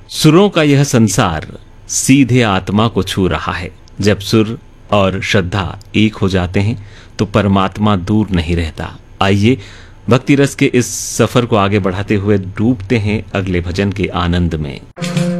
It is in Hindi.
सुरों का यह संसार सीधे आत्मा को छू रहा है। जब सुर और श्रद्धा एक हो जाते हैं तो परमात्मा दूर नहीं रहता। आइए भक्ति रस के इस सफर को आगे बढ़ाते हुए डूबते हैं अगले भजन के आनंद में।